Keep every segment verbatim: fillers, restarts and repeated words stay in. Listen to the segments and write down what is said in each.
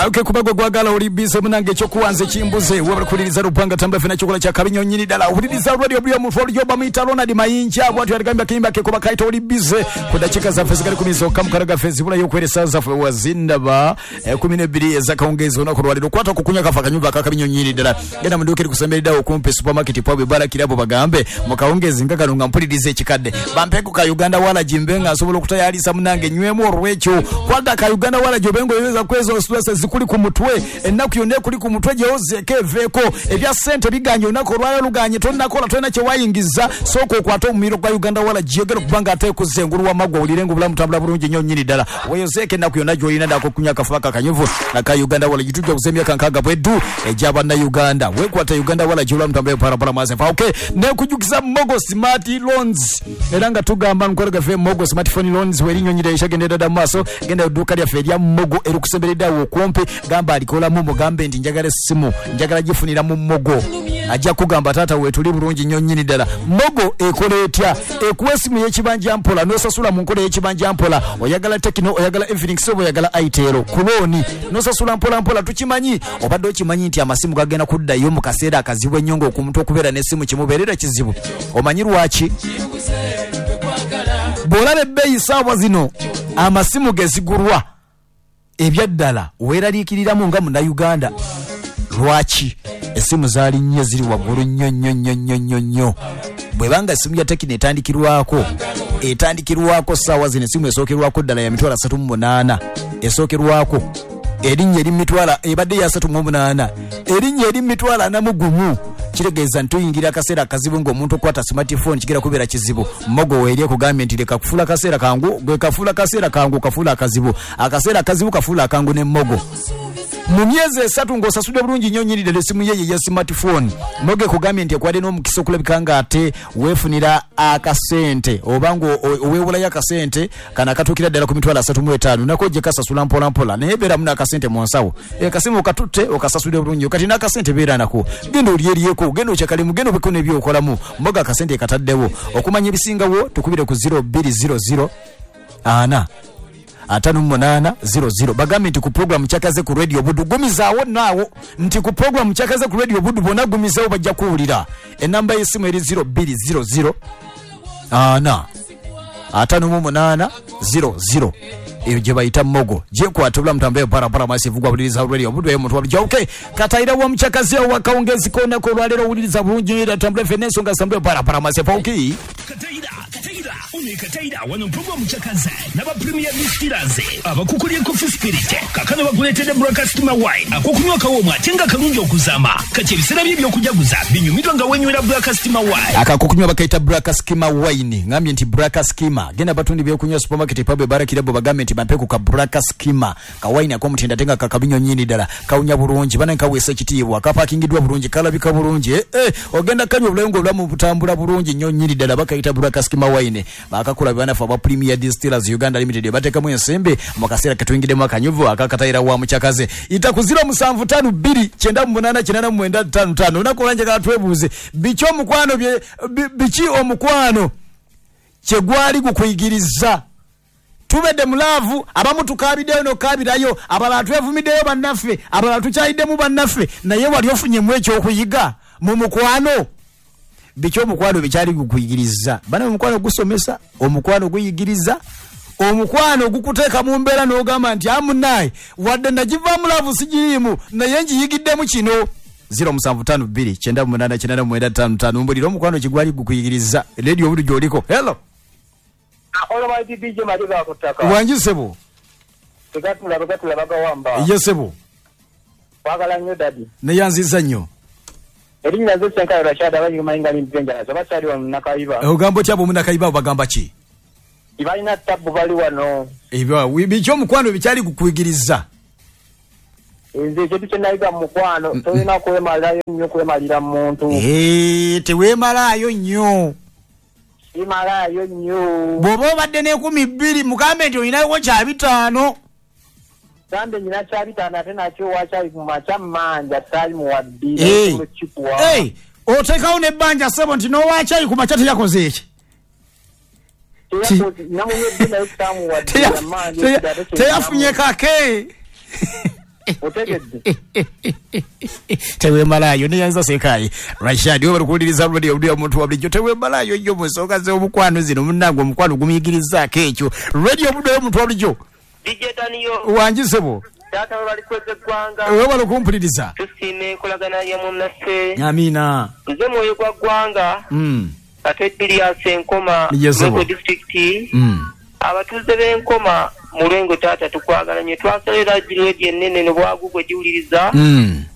okay kubagwa gwagala uli bise munange cyo kuanze chimbuze wabali kuliriza rupanga tamba fina chokola cha kabinyo nyini dala uliriza radio bya mufolo joba mita Ronald Mayinja watu yaligamba kimba ke kuba kaito uli bise kudachika za fesi kali kumizo kamukaraga fesi bula yokwelesa za wazinda ba kumi na mbili za kaongezo na kurwaliro kwata kukunya kafaka nyumba kakabinyo nyini dala genda munduke kusembera dawo kumpe supermarket pabwe bara kirabo bagambe mukaongezi ngakalunga mpulirize chikadde bampeko ka Uganda wala jimbenga asobola kutayalisa munange nywemo rwecho kwaga ka Uganda wala jobengo yeweza kwezo stress zikuli ku mutwe ennaku yonne kuli ku mutwe jeoze keveko ebya sente biganye onako lwayo luganye tonna kola tonna che wayingiza soko kwato mumiro kwa Uganda wala jegero kubanga ate kuzenguru wa magwa ulirengo bula mutambula bulungi nyo nyini dala weyozeke ennaku yonna joyina ndako kunya kafaka kanyevu na ka Uganda wala jitujja kuzemya kankaga bwedu ejaba na Uganda wekwata Uganda wala jula mutambula para para maze fa okay ne kujukiza Mogo Smart Loans eranga tugamba nkorega fe Mogo Smartphone Loans werinyo nyide ishagende dada maso genda duka lya feria Mogo erukusembereda wo kompe gamba alikola mu mugambe ndi njagala simu njagala jifunira mu Mogo ajja kugamba tata wetu li bulungi nnyo nyini dala Mogo ekola etya ekuwesimu y'ekibanja mpola nosasula mu nkola y'ekibanja mpola oyagala Tekno oyagala Infinix oyagala Itel kuloni nosasula mpola mpola tukimanyi obadde okimanyi nti amasimu gagenda kuddayo mu kaseera akazibu ennyongo ku muntu okubeera n'essimu kimubeerera kizibu omanyi lwaki bolabe beyi saawa zino amasimu gezigulwa ebyaddala weeraliikiriramu nga muna Uganda lwaki esimu zaali nnyo ziri waggulu nnyo nnyo nnyo nnyo nnyo nnyo bwebanga esimu ya Tekno etandikirwako etandikirwako saawa zino esimu esookerwako ddala ya mitwalo asatu mu munaana esookerwako erinnya eri mitwala ebadde ya asatu mu munaana erinnya eri mitwalo ana mu gumu kiregeeza ntuyingira akaseera akazibu ng'omuntu okwata smartphone kigera kubeera kizibu Mogo weerye kugambye nti leka kufula kaseera kangu gwe kafula kaseera kangu kafula akazibu akaseera akazibu kafula akangu ne Mogo mu myezi esatu ng'osasudde bulungi nnyo nnyini ddala essimu ye ya smartphone Mogo kugambye nti akwade n'omukisa okulabika nga ate weefunira akasente oba ng'oweewolayo akasente kana akatuukira ddala ku mitwalo asatu mu etaano nako gye kasasula mpola mpola naye beera muna akasente mu nsawo akasimu okatutte okasasudde bulungi kati n'akasente beera nako genda olyeryeko genda okyakalimu genda obeko n'ebyokolamu Mogo akasente kataddewo okumanya ebisingawo tukubire ku zero two zero zero ana atano munana zero zero bagambe nti ku program chakaze ku radio budu gumizaawo naawo nti ku program chakaze ku radio budu bona gumizaawo bajja kuwulira enamba y'essimu eri zero two zero zero ana atano munana zero zero eyo gye bayita Mogo gye kwatula mtambe para para masivugwa buliriza radio budu eyo muntu wabija okay kataira wa mchakazi wa kaongezi kona ko lwalero buliriza bulungi era tamble feneso nga sambe para para masifa okay kataira kataira une kataira wano program chakazi naba premier distillers abakukulye coffee spirit kakano bakuletede broadcast ma wine akokunywa kawo mwatenga kalungi okuzama kati ebisera bye byokujaguza binyumidwa nga wenywera broadcast ma wine akakokunywa bakaita broadcast ma wine ngambye nti broadcast ma genda batundi byokunywa supermarket pabwe barakirabo bagambe nti bampeku ka broadcast ma ka wine akomutenda tenga kakabinyo nyini dala kaunya bulungi bana nkawesa kitiibwa kapakingidwa bulungi kalabika bulungi eh, eh ogenda kanyo bulengo lwamu butambula bulungi nnyo nyini dala bakaita broadcast ma wine bakakula bana fa ba premier distillers Uganda Limited bateka mu ensembe mu kaseera katwingide mu akanyuvu akakataira wa muchakaze itakuzira musanvu tano bbiri kyenda munana kinana mwenda tano tano nakolanje katwebuze bicho mukwano bye bichi omukwano kyegwali kukuyigiriza tubedde mulavu abamu tukabiddeyo nokabirayo abalala twevumiddeyo bannaffe abalala tukyayiddemu bannaffe naye wali ofunye mu ekyo okuyiga mu mukwano bicho omukwano bikyali kukuyigiriza bana omukwano gusomesa omukwano guyigiriza omukwano gukuteeka mu mbeera n'ogamba nti amunaye wadde nagiva mulavu sigirimu naye njiyigiddemu kino zero musanvu tano bbiri kyenda munana kinana mwenda tano tano mbulira omukwano kigwali gukuyigiriza radio buli gyoliko hello Akolo baiti D J Madiba kutaka. Wanjisebo. Tugatula tugatula bagawamba. Yesebo. Wagala nnyo dadi. Ne yanziza nnyo. Erinnya zo Senka Rashada bali kumayinga limpenja. Zabasali wa Nakayiba. Ogambo kyabo Munakayiba bagamba ki? Ibalina tabu bali wano. Ebyo bicho mukwano bikyali kukuyigiriza. Nze kyetu kyenayiga mukwano tolina kwemalayo nnyo kwemalira muntu. Eh teweemalayo nnyo. Imalayo nnyo. Bwoba obadde n'ekumi bbiri mugambe nti olinayo kya bitaano. Sambe nyina kya bitaano ate nakyo wakyali ku maca mmanja sali muwaddi. Hey. Hey. Oteekawo n'ebbanja ssebo nti n'owakyali ku maca teyakoze eki. Teyafunye kake. otegedde tewemalayo neyanza sekayi Rashad oba lukuliriza buli obuli omuntu wablijjo tewemalayo nnyo musoka ze omukwano zino munnange omukwano gumuyigirizaako ekyo radio obudde omuntu wablijjo D J Daniyo wanjisebo data bali kweze gwanga wewe balokumpuliriza tusime enkolagana ya munase amina nze mwoyo gwa gwanga mm atediri asenkoma Yesebo. district mm abatuze b'enkoma mu lwengo taata tukwagalanye twasalira radio ennene ne bwagu gwe giwuliriza mm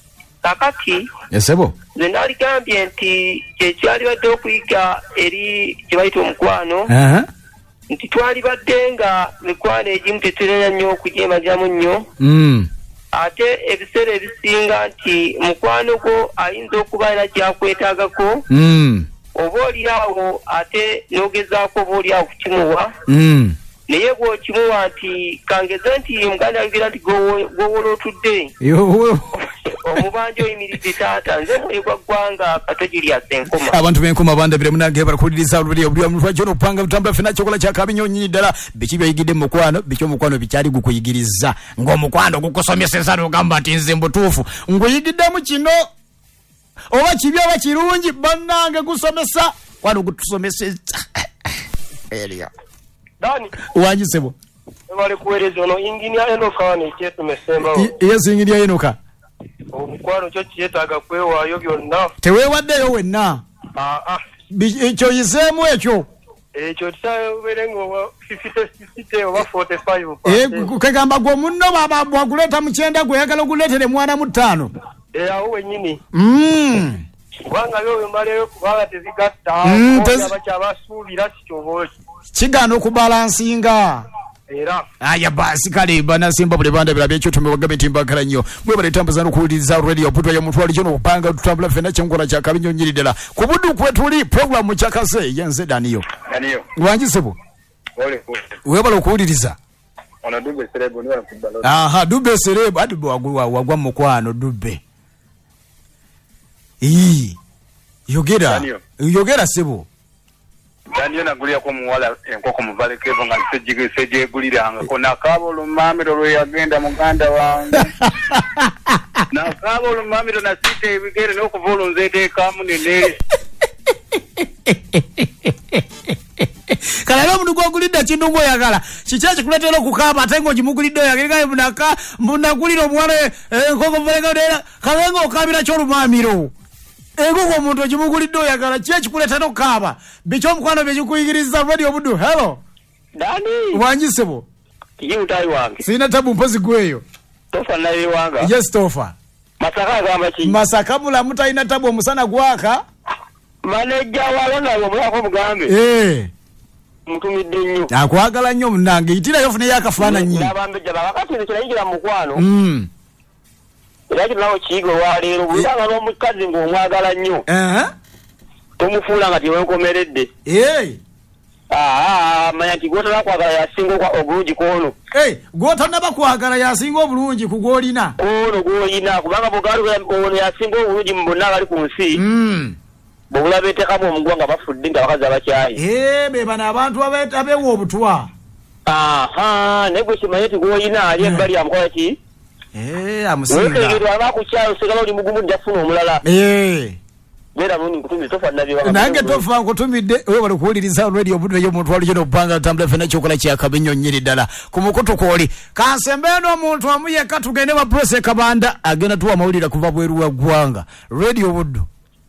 kakati Yesebo nze naligambye nti kyekyali badde okuyiga eri kye bayita omukwano uh-huh. nti twali badde nga mikwano egimu teturera nnyo okugyemagiramu nnyo mm ate ebiseera ebisinga nti mukwano gwo ayinza okuba era kyakwetaagako mm oba oliawo ate n'ogezaako oba oliawo kukimuwa mm naye bw'okimuwa nti kangeze nti muganda yogera nti gwowola otudde yo omubanja oyimiridde taata nze mwoyo gwa ggwanga katojiri asenkoma abantu b'enkoma bandabire munange barakuliriza oluli obuli omuntu wajja okupanga bitambula fena kyokola kyakabinyonyi nyinyi ddala biki byayigidde mu mukwano biki omukwano bikyali gukuyigiriza ng'omukwano gukusomeseza n'ogamba nti nze mbutuufu nguyigiddemu kino oba kibi oba kirungi bannange gusomesa kwano gutusomeseza eriya dani wanjisebo bali kuweereza ono inginia enoka wano ekyetumesembawo yesu inginia enoka omukwano kyo kyetaaga kwewaayo byonna teweewaddeyo wenna aa ekyo yiseemu ekyo ekyo tusabeere nga fifty oba forty-five kegamba gwe munno bwaguleeta mu kyenda gweyagala oguleetere mwana mu ttaano awo wenyini kubanga byo mbaleyo kubanga tezigatta abakyabasuubira kikyoboki kigaana okubalansinga era aya basi kale banasimba buli banda bira byekyo tumebaga bitimbakala nnyo mwe bali tambaza n'okuwuliriza radio putwa ya mutwali kyo n'okupanga tutambula fena kyenkola kya kabinyo nyiridala ku buddu kwe tuli program kyakase yenze Daniyo Daniyo wanjisebo ole webala okuwuliriza ona dubbe serebo ni wakubalo aha dubbe serebo adubbe wagwa wagwa mukwano dubbe ii yogera yogera sebo Daniyo nagulia ko muwala enkoko muvale kevo nga sejige seje guliranga kona kabo lumamiro lwe yagenda muganda wange na kabo lumamiro na site ebigere n'okuvulunza eteekamu nene kala leo mdugu ogulidde kintu ngoyagala kikyaki kuletera okukaaba ate ng'ogimugulidde oyagala munaka munagulira omwana enkoko muvalega dera kala ng'okabira ky'olumamiro enkoko omuntu ogimugulidde oyagala ki ekikuleetera okukaaba biki omukwano byekikuyigiriza radio buddu hello Dani wanjisebo kiji mutayi wange sina tabu mpozi gweyo tofa naye wanga yes tofa masaka agamba ki masaka mulamu talina tabu omusana gwaka maneja walona omulako mugambe eh mutumidde nnyo akwagala nnyo munange itirayo fune yakafaananyi nabambejja bakati kirayingira mu mukwano mm era kinawo kiyigo waleero bulanga n'omukazi ng'omwagala nnyo tomufuula nga tewenkomeredde aa manya nti gwotala kwagala yasinga obulungi kwono gwotana bakwagala yasinga obulungi ku gwolina ono gwolina kubanga ono yasinga obulungi mu bonna abali ku nsi bwobulaba eteekamu omugwa nga bafudde nga bakazi abakyayi be bano abantu abeewa obutwa aha naye gwe kimanye ti gwolina ali ebbali amukola ki wekegerwa abakukyalo sigala oli mugumu njafuna omulala bera muni nkutumide tofa nabyo nange tofa nkutumide we bali kuwuliriza radio obudde yo muntu wali opanga tambula fena kyokola kya kabinyo nyiri ddala ku mukutu kwoli kansembe n'omuntu amuyeka tugende ba prose kabanda agenda tuwa mawulira kuva bweru wa gwanga radio buddu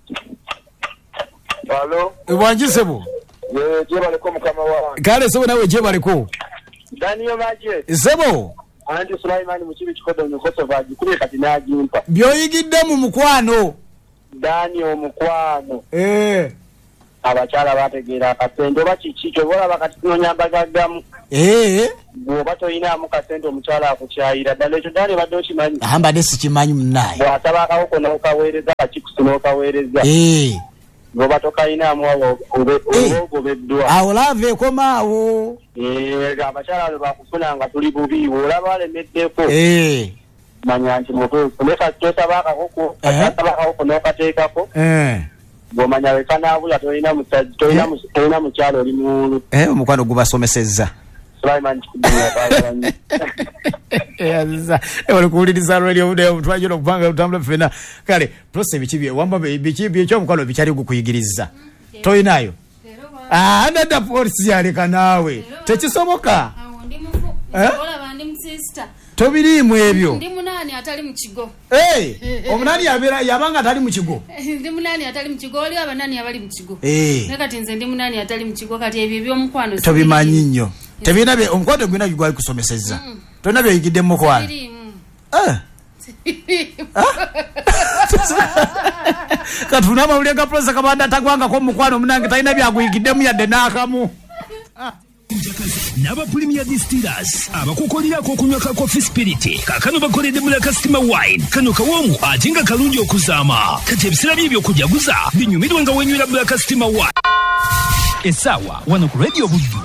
Hello wanjisebo ye je baliko mukama wange kale sebo nawe je baliko Daniyo baje sebo Anti Sulaiman mukibi kikodo nyokoso baji kule kati najimpa byoyigidde mu mukwano Dani omukwano eh abakyala bategeera akasente oba kikikyo bola bakati nonyambagaggamu eh bwoba toyinaamu kasente omukyala akukyayira ddala ekyo Dani badde okimanyi amba desi kimanyi munnaye bw'asaba akawoko n'okaweereza akikusu n'okaweereza eh bwoba tokayinaamu ogobeddwa awo laava ekoma awo abakyala abo bakufuna nga tuli bubi olaba balemeddeko manya nti mutuufu leka tosaba akakoko asaba akakoko n'okateekako bw'omanya wekanaabuya tolina mukyalo oli muwulu omukwano gubasomesezza Sulaiman kikuddemu yaza wali kuuliriza radio video twajira okupanga utambula fena kale process bikibi wamba bikibi ekyo mukalo bikyali gukuyigiriza toyinayo ah nda police yali kanawe tekisoboka eh ndi msister tobirimu ebyo ndi munani atali mu kigo eh omunani yabera yabanga atali mu kigo ndi munani atali mu kigo oli abanani abali mu kigo eh nakati nze ndi munani atali mu kigo kati ebyo byomukwano tobimanyi nnyo tebina be omukwano gwina gwali kusomeseza tona byo yigide mu kwano eh katuna mawulenga prosa kabanda tagwanga ko mukwano munange taina byakuyigide mu yadde nakamu Naba Premier Distillers abakukolera ko kunywa ka Coffee Spirit kakano bakolede mula customer wine kano kawomu ajinga kalungi okuzama kati ebisira bibyo kujaguza binyumirwa nga wenywera mula customer wine esawa wano ku Radio Buddu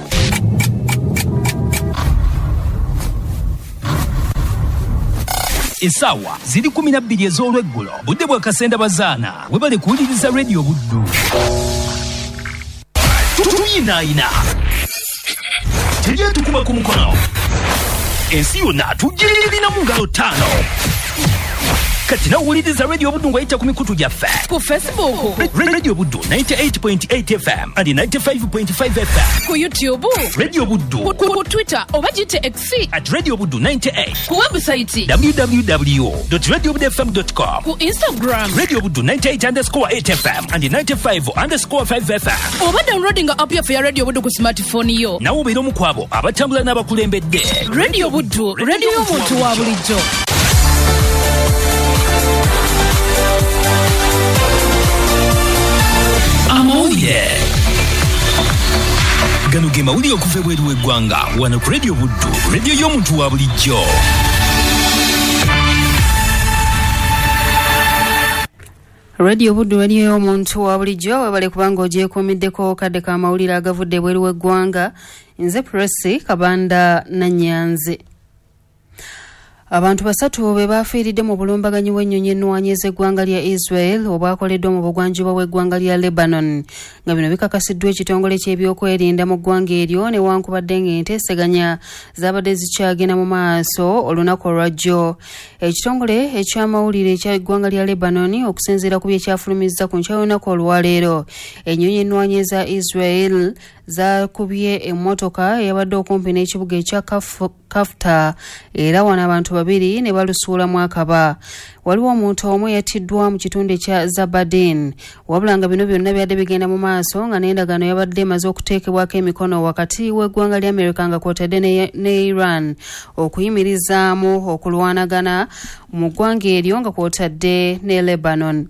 esawa ziri kumi na bbiri ez'olweggulo budde bwa kasenda bazaana we bali kuwuliriza Radio Buddu tuyinaayina tujye tukuba ku mukono ensi yonna tugirina mu ngalo ttaano kati nawuliriza Radio Buddu ng'ayita ku mikutu gyaffe ku Facebook Radio Buddu ninety-eight point eight F M and ninety-five point five F M ku YouTube Radio Buddu ku, ku Twitter oba gite X at Radio Buddu ninety-eight ku website w w w dot radio buddu f m dot com ku Instagram Radio Buddu ninety-eight underscore eight F M and ninety-five underscore five F M oba downloading app ya Radio Buddu ku smartphone yo nawo obeera omu ku abo abatambula n'abakulembedde Radio Buddu radio y'omuntu wa bulijjo amawulire gano ge mawulire okuva ebweru w'eggwanga wano ku Radio Buddu radio y'omuntu wa bulijjo Radio Buddu radio y'omuntu wa bulijjo webale kubanga ogyekuumiddeko kadde ka mawulire agavudde ebweru w'eggwanga nze Presi Kabanda Nanyanze. Abantu basatu be bafiiridde mu bulumbaganyi w'ennyonyi ennwanyi ez'eggwanga lya Israel obwakoleddwa mu bugwanjuba bw'eggwanga lya Lebanon nga bino bikakasiddwa ekitongole ky'ebyokwerinda mu ggwanga eryo newankubadde ng'enteeseganya zaabadde zikyagenda mu maaso olunaku olwajjo. Ekitongole eky'amawulire eky'eggwanga lya Lebanon okusinziira ku byekyafulumizza ku nkya y'olunaku olwaleero ennyonyi ennwanyi eza Israel zakubye emmotoka eyabadde okumpi n'ekibuga ekya Kafta era wano abantu babiri ne balusuulamu akaba. Waliwo omuntu omu yattiddwa mu kitundu ekya Zabadin wabula nga bino byonna byadde bigenda mu maaso nga n'endagaano yabadde emaze okuteekebwako emikono wakati w'eggwanga lya Amerika nga kwotadde ne, ne Iran okuyimirizaamu okulwanagana mu ggwanga eryo nga kwotadde ne Lebanon.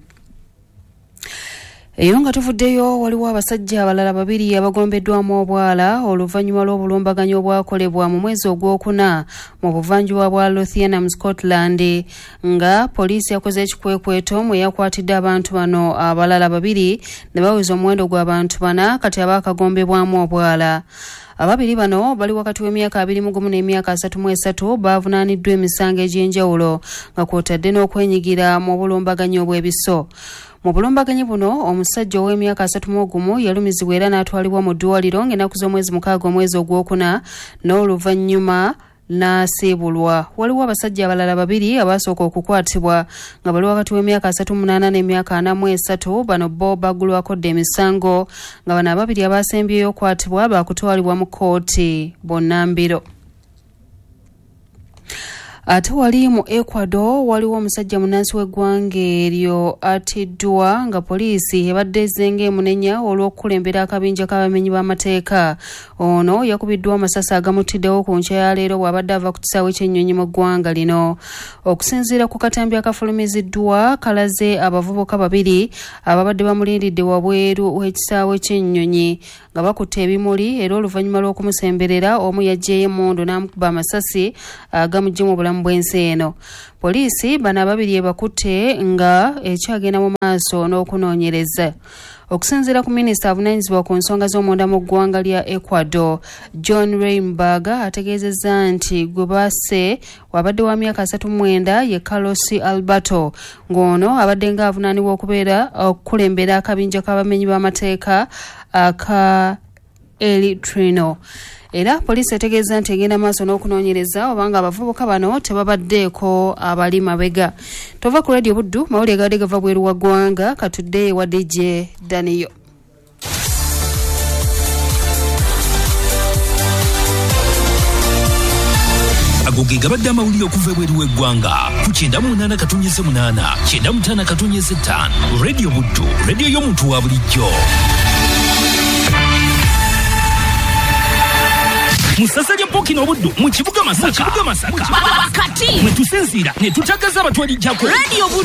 Eyo nga tuvuddeyo waliwo abasajja abalala babiri abagombeddwamu obwala oluvannyuma lw'obulumbaganyi obwakolebwa mu mwezi ogwokuna mu buvanjuba bwa Lothian mu Scotland nga poliisi yakoze ekikwekweto mwe yakwatidde abantu bano abalala babiri ne baweza omuwendo gw'abantu bana kati abaakagombebwamu obwala. Ababiri bano bali wakati w'emyaka abiri mu gumu n'emyaka asatu mu esatu baavunaaniddwa emisango egy'enjawulo nga kwotadde n'okwenyigira mu bulumbaganyi obw'ebiso. Mu bulumbaganyi buno omusajja ow'emyaka asatu mu gumu yalumizibwa era n'atwalibwa mu ddwaliro ng'ennaku z'omwezi mukaaga omwezi ogwokuna n'oluvannyuma n'asiibulwa. Waliwo abasajja abalala babiri abasooka okukwatibwa nga bali wakati w'emyaka asatu mu munaana n'emyaka ana mu esatu bano bo baggulwakodde emisango nga bano ababiri abasembyeyo okwatibwa baakutwalibwa mu kkooti bonnambiro. Ate wali mu Ecuador waliwo omusajja munansi w'eggwanga eryo attiddwa nga poliisi ebadde ezzenga emunenya olw'okukulembera akabinja k'abamenyi b'amateeka. Ono yakubiddwa amasasi agamutiddewo ku nkya ya leero bw'abadde ava ku kisaawe ky'ennyonyi mu ggwanga lino. Okusinziira ku katambi akafulumiziddwa kalaze abavubuka babiri ababadde bamulindidde wabweru w'ekisaawe ky'ennyonyi nga bakutte ebimuli era oluvannyuma lw'okumusemberera omu yaggyeyo emmundu n'amukuba amasasi agamuggye mu bulamu bw'ensi eno. Poliisi bano ababiri ebakutte nga ekyagenda mu maaso n'okunoonyereza. Okusinziira ku minisita avunaanyizibwa ku nsonga z'omunda mu ggwanga lya Ecuador, John Reinberg ategeezezza nti gwe basse wabadde wa myaka asatu mu mwenda ye Carlos Alberto ng'ono abadde ng'avunaanibwa okubeera okukulembera akabinja k'abamenyi b'amateeka aka Eritrino. Era poliisi etegeeza nti egenda maaso n'okunoonyereza obanga abavubuka bano tebabaddeeko abali mabega. Tova ku Radio Buddu, mawulire gawadde gava bweru wa ggwanga, katudde wa D J Daniyo. Agoge gabadde amawulire okuva ebweru w'eggwanga ku kyenda mu munaana katonnyeze munaana kyenda mu ttaano katonnyeze ttaano. Radio Buddu, radio y'omuntu wa bulijjo. Musasa lya Poki n'Obuddu mu kibuga Masaka. Masaka. Kati mwe tusinziira ne tutagaza abatwalijjako. Radio Buddu.